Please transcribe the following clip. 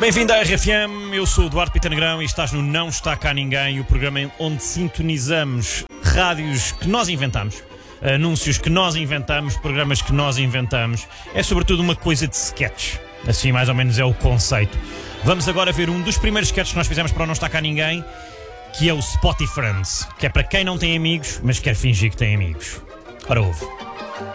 Bem-vindo à RFM, eu sou o Duarte Pita Negrão e estás no Não Está Cá Ninguém, o programa onde sintonizamos rádios que nós inventamos, anúncios que nós inventamos, programas que nós inventamos. É sobretudo uma coisa de sketch, assim mais ou menos é o conceito. Vamos agora ver um dos primeiros sketches que nós fizemos para o Não Está Cá Ninguém, que é o Spotty Friends, que é para quem não tem amigos, mas quer fingir que tem amigos. Ora ouve.